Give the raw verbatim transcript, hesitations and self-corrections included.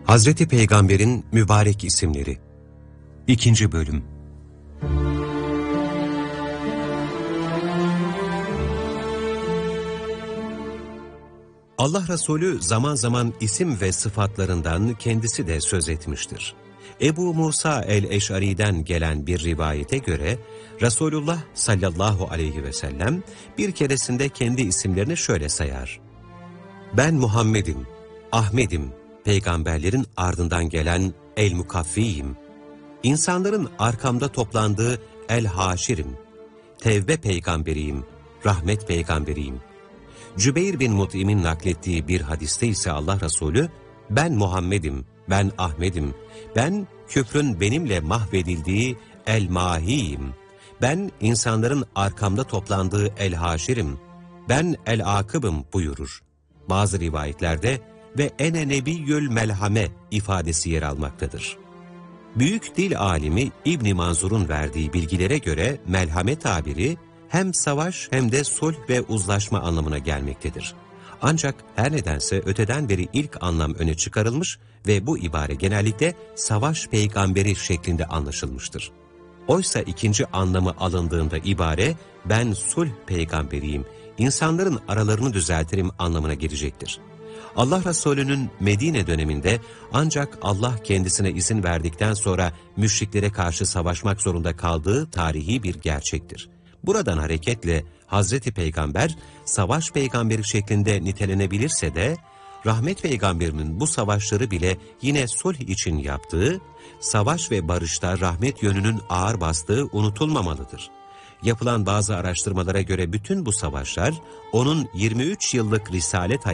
Hazreti Peygamber'in mübarek isimleri. İkinci bölüm. Allah Resulü zaman zaman isim ve sıfatlarından kendisi de söz etmiştir. Ebu Musa el-Eş'ari'den gelen bir rivayete göre Resulullah sallallahu aleyhi ve sellem bir keresinde kendi isimlerini şöyle sayar: "Ben Muhammed'im, Ahmet'im, peygamberlerin ardından gelen el-Mukaffi'yim, insanların arkamda toplandığı el-Haşir'im, Tevbe peygamberiyim, rahmet peygamberiyim." Cübeyr bin Mut'im'in naklettiği bir hadiste ise Allah Resulü, "Ben Muhammed'im, ben Ahmet'im, ben küfrün benimle mahvedildiği el-Mahi'yim, ben insanların arkamda toplandığı el-Haşir'im, ben el-Akıb'ım" buyurur. Bazı rivayetlerde ve ene nebiyyül melhame ifadesi yer almaktadır. Büyük dil alimi İbn Manzur'un verdiği bilgilere göre melhame tabiri hem savaş hem de sulh ve uzlaşma anlamına gelmektedir. Ancak her nedense öteden beri ilk anlam öne çıkarılmış ve bu ibare genellikle savaş peygamberi şeklinde anlaşılmıştır. Oysa ikinci anlamı alındığında ibare ben sulh peygamberiyim, insanların aralarını düzeltirim anlamına gelecektir. Allah Resulü'nün Medine döneminde ancak Allah kendisine izin verdikten sonra müşriklere karşı savaşmak zorunda kaldığı tarihi bir gerçektir. Buradan hareketle Hazreti Peygamber savaş peygamberi şeklinde nitelenebilirse de rahmet peygamberinin bu savaşları bile yine sulh için yaptığı, savaş ve barışta rahmet yönünün ağır bastığı unutulmamalıdır. Yapılan bazı araştırmalara göre bütün bu savaşlar onun yirmi üç yıllık risalet hayatı